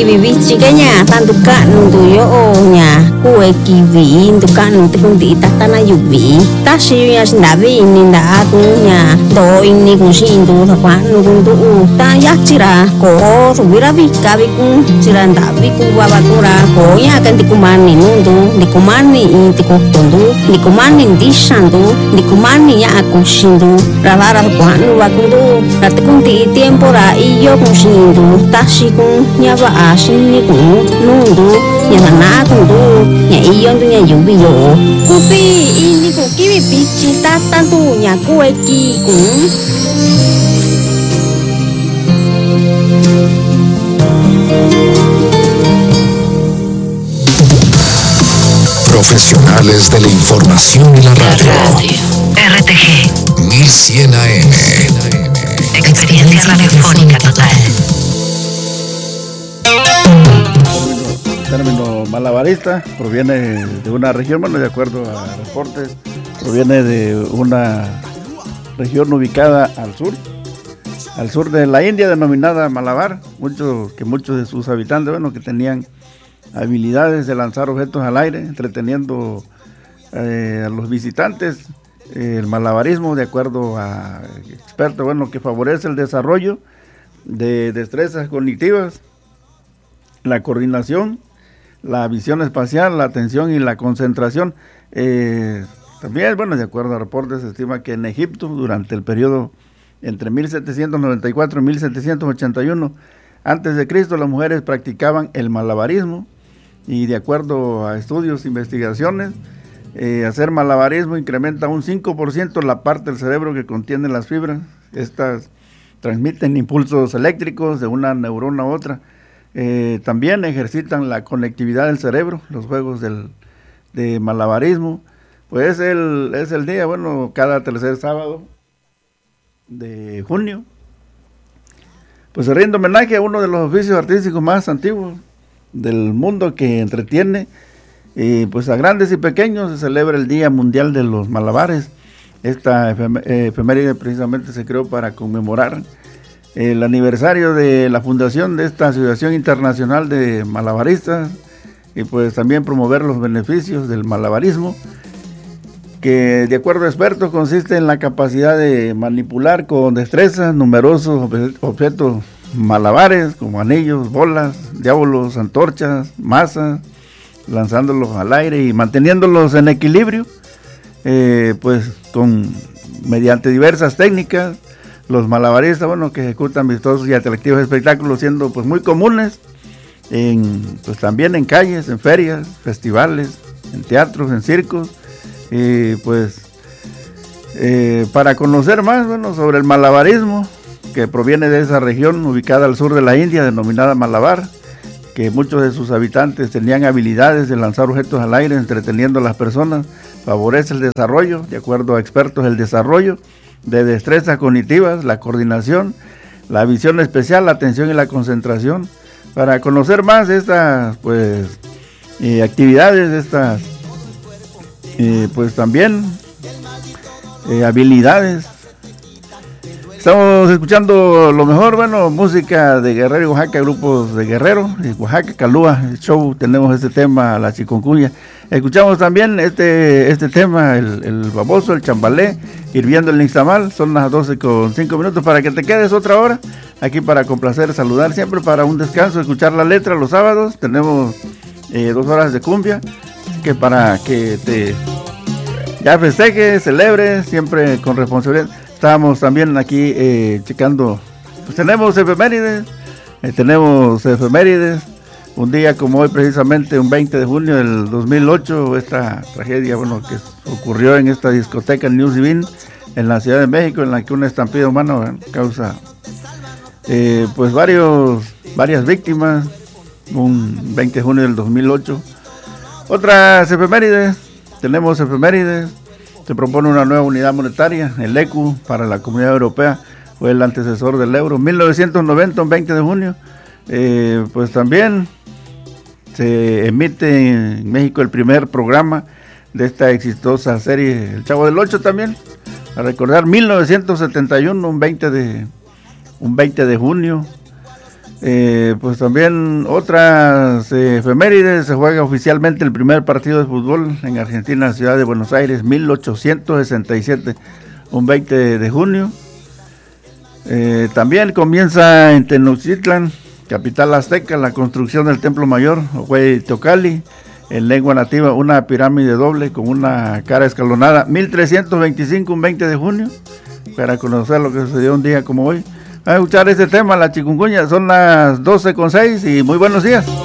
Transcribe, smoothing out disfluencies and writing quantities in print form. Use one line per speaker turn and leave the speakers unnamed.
kiwi chiqueña tanto cano tuyo oña kue kiwi tu cano te kundi tatana yubi tashi ya sindavi ninda tunya do ini kusin tu tapano kuntu ta yakchira ko subira bika biku ciranda biku babatura ko ya kan dikumani nundu dikumani intikutundu dikumani disandu dikumani ya akusindu ravara kuanu bakundu ratakunti tiempo ra iyo kusindu tashi kun nyaba asini kun nundu nyana kundu nya iyo tu nya yubi yo kupi ini ku kiwi pichi tatantu nya kueki kun
Profesionales de la información y la radio.
RTG
1100 AM.
Experiencia radiofónica total.
El término malabarista proviene de una región, bueno, de acuerdo a reportes, proviene de una región ubicada al sur de la India, denominada Malabar. Muchos de sus habitantes, bueno, que tenían habilidades de lanzar objetos al aire, entreteniendo a los visitantes. El malabarismo, de acuerdo a expertos, bueno, que favorece el desarrollo de destrezas cognitivas, la coordinación, la visión espacial, la atención y la concentración. También, bueno, de acuerdo a reportes, se estima que en Egipto, durante el periodo entre 1794 y 1781 antes de Cristo, las mujeres practicaban el malabarismo, y de acuerdo a estudios e investigaciones, hacer malabarismo incrementa un 5% la parte del cerebro que contiene las fibras. Estas transmiten impulsos eléctricos de una neurona a otra. También ejercitan la conectividad del cerebro, los juegos de malabarismo. Pues es el día, bueno, cada tercer sábado de junio, pues se rinde homenaje a uno de los oficios artísticos más antiguos del mundo, que entretiene pues a grandes y pequeños. Se celebra el Día Mundial de los Malabares. Esta efeméride precisamente se creó para conmemorar el aniversario de la fundación de esta Asociación Internacional de Malabaristas, y pues también promover los beneficios del malabarismo, que de acuerdo a expertos consiste en la capacidad de manipular con destreza numerosos objetos malabares, como anillos, bolas, diábolos, antorchas, masas, lanzándolos al aire y manteniéndolos en equilibrio, pues mediante diversas técnicas. Los malabaristas, bueno, que ejecutan vistosos y atractivos espectáculos, siendo pues muy comunes pues también en calles, en ferias, festivales, en teatros, en circos. Pues para conocer más, bueno, sobre el malabarismo, que proviene de esa región ubicada al sur de la India, denominada Malabar, que muchos de sus habitantes tenían habilidades de lanzar objetos al aire, entreteniendo a las personas, favorece el desarrollo, de acuerdo a expertos, el desarrollo de destrezas cognitivas, la coordinación, la visión especial, la atención y la concentración. Para conocer más de estas pues actividades, de estas pues también habilidades, estamos escuchando lo mejor, bueno, música de Guerrero y Oaxaca, grupos de Guerrero y Oaxaca, Calúa, el show. Tenemos este tema, la chikungunya. Escuchamos también este tema, el baboso, el chambalé, hirviendo el nixtamal. Son las 12:05 para que te quedes otra hora aquí, para complacer, saludar, siempre para un descanso, escuchar la letra los sábados. Tenemos 2 horas de cumbia, que para que te ya festeje, celebre, siempre con responsabilidad. Estamos también aquí checando, pues tenemos efemérides, un día como hoy, precisamente un 20 de junio del 2008, esta tragedia, bueno, que ocurrió en esta discoteca en New Civil, en la Ciudad de México, en la que una estampida humana causa pues varias víctimas, un 20 de junio del 2008. Otras efemérides, se propone una nueva unidad monetaria, el ECU, para la Comunidad Europea, fue el antecesor del euro. 1990, un 20 de junio, pues también se emite en México el primer programa de esta exitosa serie, El Chavo del Ocho. También, a recordar, 1971, un 20 de junio, Pues también otras efemérides. Se juega oficialmente el primer partido de fútbol en Argentina, en la ciudad de Buenos Aires, 1867, un 20 de junio. También comienza en Tenochtitlan, capital azteca, la construcción del Templo Mayor, Hueytocali, en lengua nativa, una pirámide doble con una cara escalonada, 1325, un 20 de junio, para conocer lo que sucedió un día como hoy. A escuchar este tema, la chikungunya. Son las 12:06 y muy buenos días.